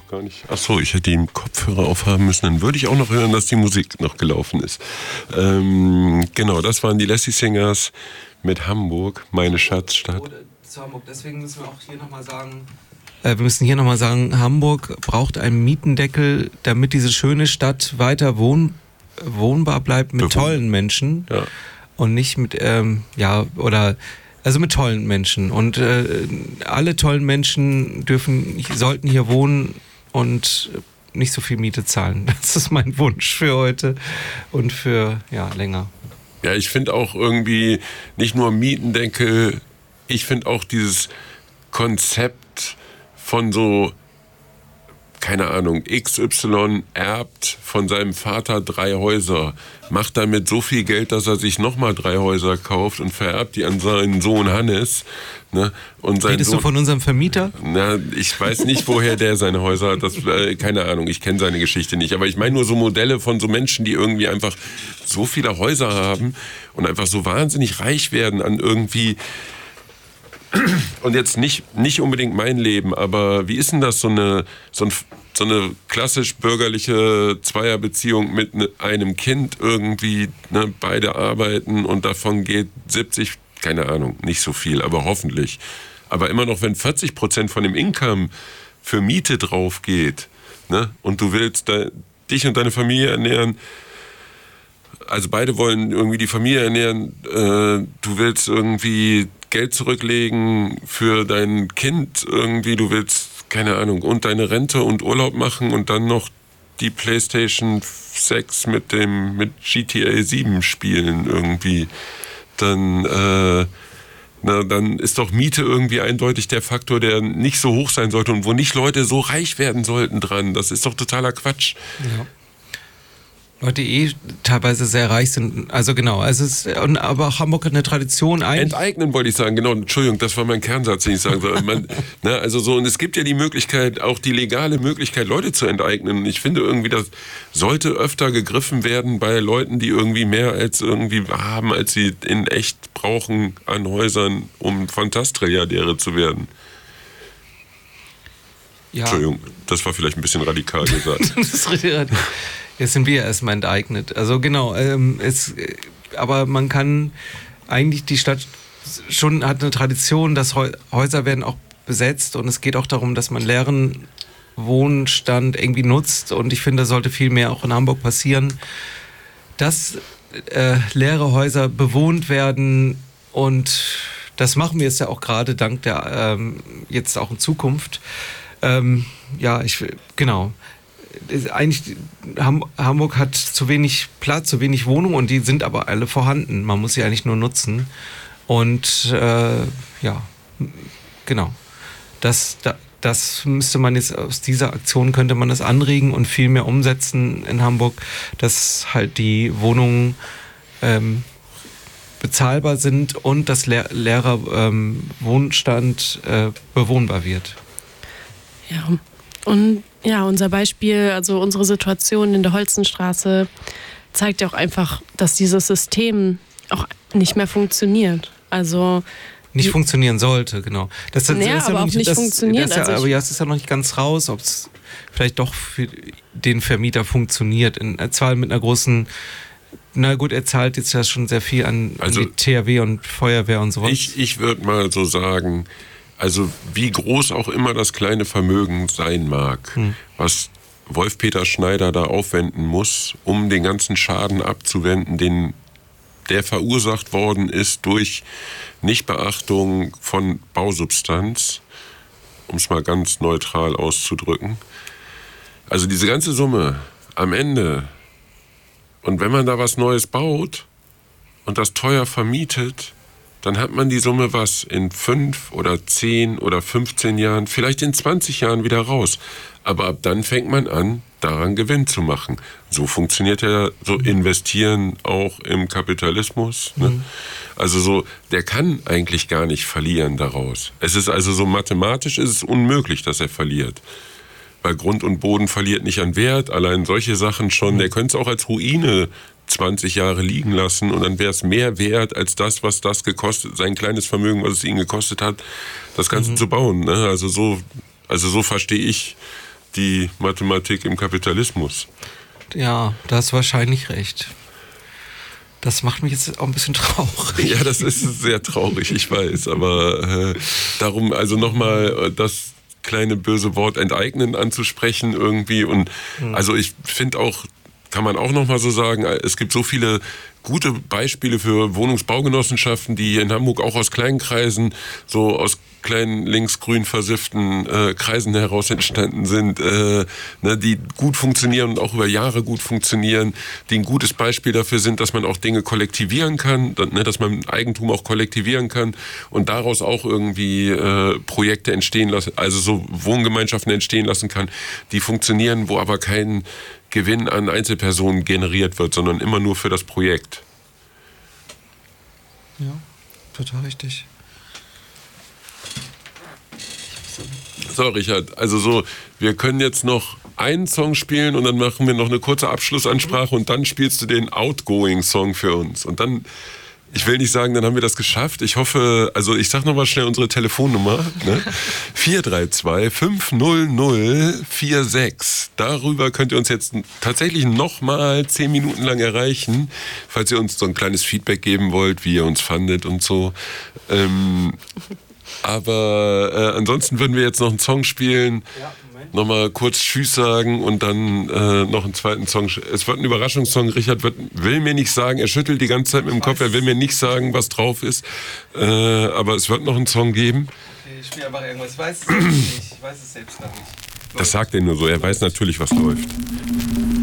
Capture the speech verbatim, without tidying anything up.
noch gar nicht. Achso, ich hätte den Kopfhörer aufhaben müssen. Dann würde ich auch noch hören, dass die Musik noch gelaufen ist. Ähm, genau, das waren die Lassie Singers mit Hamburg, meine Schatzstadt. Zu Hamburg, deswegen müssen wir auch hier nochmal sagen... Äh, wir müssen hier nochmal sagen, Hamburg braucht einen Mietendeckel, damit diese schöne Stadt weiter wohn, wohnbar bleibt mit Bewohn. tollen Menschen. Ja. Und nicht mit, ähm, ja, oder... Also mit tollen Menschen. Und äh, alle tollen Menschen dürfen, sollten hier wohnen und nicht so viel Miete zahlen. Das ist mein Wunsch für heute und für, ja, länger. Ja, ich finde auch irgendwie nicht nur Mietendeckel, ich finde auch dieses Konzept von so, keine Ahnung, X Y erbt von seinem Vater drei Häuser, macht damit so viel Geld, dass er sich nochmal drei Häuser kauft und vererbt die an seinen Sohn Hannes. Ne? Und sein Redest Sohn, du von unserem Vermieter? Na, ich weiß nicht, woher der seine Häuser hat. Das, äh, keine Ahnung, ich kenne seine Geschichte nicht. Aber ich meine nur so Modelle von so Menschen, die irgendwie einfach so viele Häuser haben und einfach so wahnsinnig reich werden an irgendwie... Und jetzt nicht, nicht unbedingt mein Leben, aber wie ist denn das, so eine, so ein, so eine klassisch bürgerliche Zweierbeziehung mit einem Kind irgendwie, ne, beide arbeiten und davon geht siebzig, keine Ahnung, nicht so viel, aber hoffentlich. Aber immer noch, wenn vierzig Prozent von dem Income für Miete drauf geht, ne, und du willst da, dich und deine Familie ernähren, also beide wollen irgendwie die Familie ernähren, äh, du willst irgendwie Geld zurücklegen für dein Kind irgendwie, du willst, keine Ahnung, und deine Rente und Urlaub machen und dann noch die PlayStation sechs mit dem mit G T A sieben spielen irgendwie, dann äh, na, dann ist doch Miete irgendwie eindeutig der Faktor, der nicht so hoch sein sollte und wo nicht Leute so reich werden sollten dran. Das ist doch totaler Quatsch. Ja. Leute, die eh teilweise sehr reich sind. Also genau, also es ist, aber auch Hamburg hat eine Tradition. Enteignen wollte ich sagen, genau, Entschuldigung, das war mein Kernsatz, den ich sagen soll. Man, ne, also so, und es gibt ja die Möglichkeit, auch die legale Möglichkeit, Leute zu enteignen. Und ich finde irgendwie, das sollte öfter gegriffen werden bei Leuten, die irgendwie mehr als irgendwie haben, als sie in echt brauchen an Häusern, um Fantastrilliardäre zu werden. Ja. Entschuldigung, das war vielleicht ein bisschen radikal gesagt. Das ist richtig radikal. Jetzt sind wir erstmal enteignet. Also genau, ähm, es, aber man kann eigentlich, die Stadt schon hat eine Tradition, dass Häuser werden auch besetzt und es geht auch darum, dass man leeren Wohnstand irgendwie nutzt und ich finde, das sollte viel mehr auch in Hamburg passieren, dass äh, leere Häuser bewohnt werden und das machen wir jetzt ja auch gerade dank der, ähm, jetzt auch in Zukunft. Ähm, ja, ich, genau. Eigentlich, Hamburg hat zu wenig Platz, zu wenig Wohnungen und die sind aber alle vorhanden. Man muss sie eigentlich nur nutzen. Und äh, ja, genau. Das, das müsste man jetzt aus dieser Aktion könnte man das anregen und viel mehr umsetzen in Hamburg, dass halt die Wohnungen ähm, bezahlbar sind und das leer, leerer ähm, Wohnstand äh, bewohnbar wird. Ja, und ja, unser Beispiel, also unsere Situation in der Holzenstraße zeigt ja auch einfach, dass dieses System auch nicht mehr funktioniert. Also nicht funktionieren sollte, genau. Das, das, naja, das ist ja aber auch nicht, nicht das, funktionieren. Das ja, also aber ja, es ist ja noch nicht ganz raus, ob es vielleicht doch für den Vermieter funktioniert. In, zwar mit einer großen, na gut, er zahlt jetzt ja schon sehr viel an, also, an die T H W und Feuerwehr und sowas. Ich, ich würde mal so sagen, also wie groß auch immer das kleine Vermögen sein mag, hm. was Wolf-Peter Schneider da aufwenden muss, um den ganzen Schaden abzuwenden, den der verursacht worden ist durch Nichtbeachtung von Bausubstanz, um es mal ganz neutral auszudrücken. Also diese ganze Summe am Ende, und wenn man da was Neues baut und das teuer vermietet, dann hat man die Summe was in fünf oder zehn oder fünfzehn Jahren, vielleicht in zwanzig Jahren wieder raus. Aber ab dann fängt man an, daran Gewinn zu machen. So funktioniert ja so Investieren auch im Kapitalismus. Ne? Mhm. Also so, der kann eigentlich gar nicht verlieren daraus. Es ist also so mathematisch ist es unmöglich, dass er verliert. Weil Grund und Boden verliert nicht an Wert. Allein solche Sachen schon. Mhm. Der könnte es auch als Ruine zwanzig Jahre liegen lassen und dann wäre es mehr wert als das, was das gekostet, sein kleines Vermögen, was es ihn gekostet hat, das Ganze mhm. zu bauen. Ne? Also so, also so verstehe ich die Mathematik im Kapitalismus. Ja, da hast du wahrscheinlich recht. Das macht mich jetzt auch ein bisschen traurig. Ja, das ist sehr traurig, ich weiß. Aber äh, darum, also nochmal das kleine böse Wort enteignen anzusprechen irgendwie. Und mhm. also ich finde auch, kann man auch nochmal so sagen, es gibt so viele gute Beispiele für Wohnungsbaugenossenschaften, die in Hamburg auch aus kleinen Kreisen, so aus kleinen linksgrün versifften äh, Kreisen heraus entstanden sind, äh, ne, die gut funktionieren und auch über Jahre gut funktionieren, die ein gutes Beispiel dafür sind, dass man auch Dinge kollektivieren kann, ne, dass man Eigentum auch kollektivieren kann und daraus auch irgendwie äh, Projekte entstehen lassen, also so Wohngemeinschaften entstehen lassen kann, die funktionieren, wo aber kein Gewinn an Einzelpersonen generiert wird, sondern immer nur für das Projekt. Ja, total richtig. So, Richard, also so, wir können jetzt noch einen Song spielen und dann machen wir noch eine kurze Abschlussansprache und dann spielst du den Outgoing-Song für uns. Und dann, ich will nicht sagen, dann haben wir das geschafft. Ich hoffe, also ich sag nochmal schnell unsere Telefonnummer, ne? vier drei zwei fünf null null vier sechs. Darüber könnt ihr uns jetzt tatsächlich nochmal zehn Minuten lang erreichen, falls ihr uns so ein kleines Feedback geben wollt, wie ihr uns fandet und so. Ähm, aber äh, ansonsten würden wir jetzt noch einen Song spielen, ja, nochmal kurz Tschüss sagen und dann äh, noch einen zweiten Song. Es wird ein Überraschungssong. Richard wird, will mir nicht sagen, er schüttelt die ganze Zeit mit dem Kopf, er will mir nicht sagen, was drauf ist. Äh, aber es wird noch einen Song geben. Okay, ich spiele einfach irgendwas. Ich weiß es nicht. Ich weiß es selbst gar nicht. Das sagt er nur so, er weiß natürlich, was läuft.